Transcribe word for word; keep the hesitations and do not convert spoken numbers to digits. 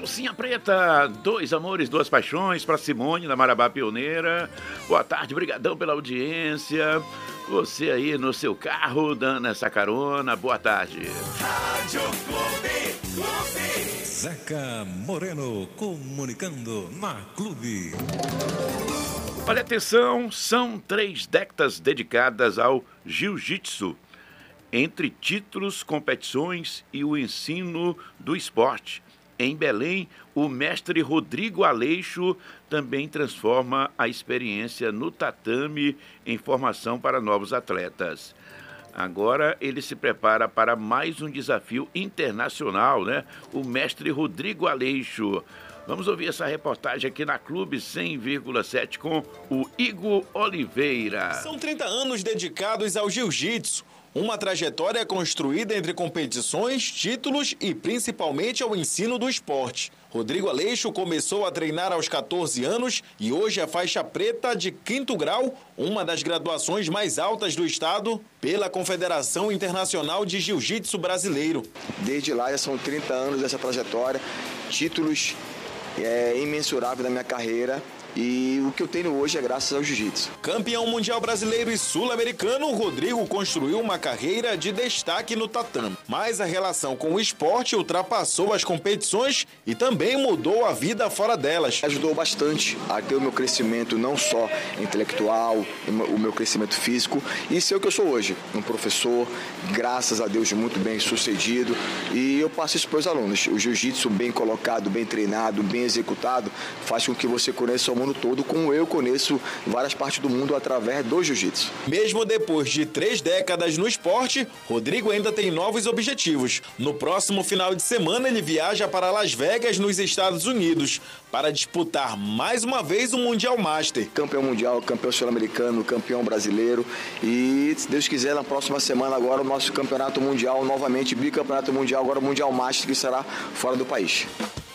Calcinha Preta, dois amores, duas paixões, para Simone, da Marabá Pioneira. Boa tarde, brigadão pela audiência. Você aí no seu carro, dando essa carona, boa tarde. Rádio Clube, Clube. Zeca Moreno, comunicando na Clube. Olha, atenção, são três décadas dedicadas ao jiu-jitsu. Entre títulos, competições e o ensino do esporte. Em Belém, o mestre Rodrigo Aleixo também transforma a experiência no tatame em formação para novos atletas. Agora ele se prepara para mais um desafio internacional, né? O mestre Rodrigo Aleixo. Vamos ouvir essa reportagem aqui na Clube cem vírgula sete com o Igor Oliveira. São trinta anos dedicados ao jiu-jitsu. Uma trajetória construída entre competições, títulos e principalmente ao ensino do esporte. Rodrigo Aleixo começou a treinar aos catorze anos e hoje é faixa preta de quinto grau, uma das graduações mais altas do estado, pela Confederação Internacional de Jiu-Jitsu Brasileiro. Desde lá já são trinta anos dessa trajetória, títulos é, imensuráveis da minha carreira. E o que eu tenho hoje é graças ao jiu-jitsu. Campeão mundial brasileiro e sul-americano, Rodrigo construiu uma carreira de destaque no tatame. Mas a relação com o esporte ultrapassou as competições e também mudou a vida fora delas. Ajudou bastante a ter o meu crescimento não só intelectual, o meu crescimento físico e ser o que eu sou hoje. Um professor, graças a Deus, muito bem sucedido. E eu passo isso para os alunos. O jiu-jitsu bem colocado, bem treinado, bem executado, faz com que você conheça o mundo todo, como eu conheço várias partes do mundo através do jiu-jitsu. Mesmo depois de três décadas no esporte, Rodrigo ainda tem novos objetivos. No próximo final de semana, ele viaja para Las Vegas, nos Estados Unidos, para disputar mais uma vez o Mundial Master. Campeão mundial, campeão sul-americano, campeão brasileiro e, se Deus quiser, na próxima semana agora o nosso campeonato mundial, novamente bicampeonato mundial, agora o Mundial Master, que será fora do país.